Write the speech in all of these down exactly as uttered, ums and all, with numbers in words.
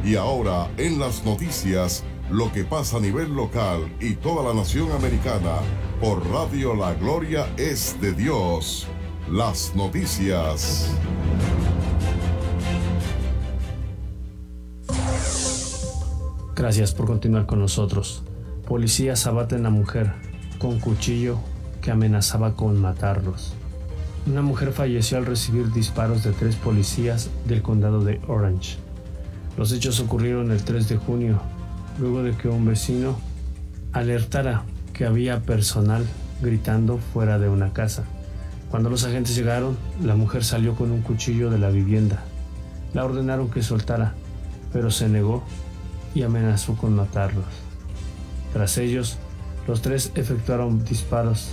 Y ahora en las noticias, lo que pasa a nivel local y toda la nación americana, por Radio La Gloria es de Dios. Las noticias. Gracias por continuar con nosotros. Policías abaten a mujer con cuchillo que amenazaba con matarlos. Una mujer falleció al recibir disparos de tres policías del condado de Orange. Los hechos ocurrieron el tres de junio, luego de que un vecino alertara que había personal gritando fuera de una casa. Cuando los agentes llegaron, la mujer salió con un cuchillo de la vivienda. La ordenaron que soltara, pero se negó y amenazó con matarlos. Tras ellos, los tres efectuaron disparos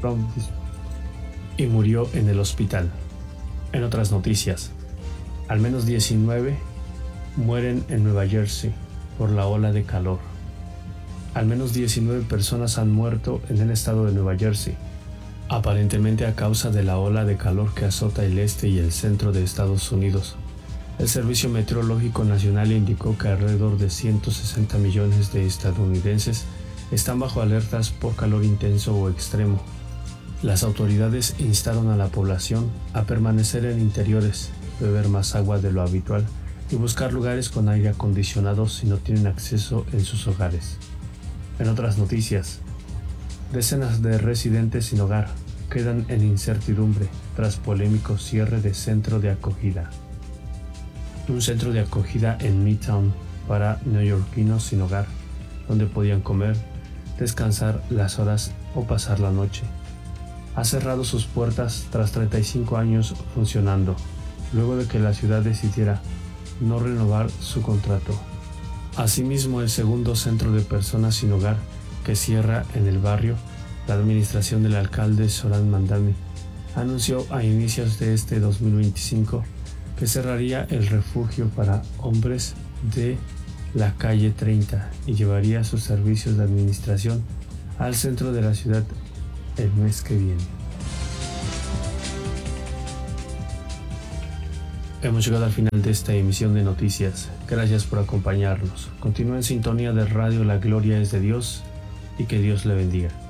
y murió en el hospital. En otras noticias, al menos diecinueve mueren en Nueva Jersey por la ola de calor. Al menos diecinueve personas han muerto en el estado de Nueva Jersey, aparentemente a causa de la ola de calor que azota el este y el centro de Estados Unidos. El Servicio Meteorológico Nacional indicó que alrededor de ciento sesenta millones de estadounidenses están bajo alertas por calor intenso o extremo. Las autoridades instaron a la población a permanecer en interiores, beber más agua de lo habitual y buscar lugares con aire acondicionado si no tienen acceso en sus hogares. En otras noticias, decenas de residentes sin hogar quedan en incertidumbre tras polémico cierre de centro de acogida. Un centro de acogida en Midtown para neoyorquinos sin hogar, donde podían comer, descansar las horas o pasar la noche. Ha cerrado sus puertas tras treinta y cinco años funcionando, luego de que la ciudad decidiera no renovar su contrato. Asimismo, el segundo centro de personas sin hogar que cierra en el barrio, la administración del alcalde Zoran Mandani anunció a inicios de este dos mil veinticinco que cerraría el refugio para hombres de la calle treinta y llevaría sus servicios de administración al centro de la ciudad el mes que viene. Hemos llegado al final de esta emisión de noticias. Gracias por acompañarnos. Continúa en sintonía de Radio La Gloria es de Dios y que Dios le bendiga.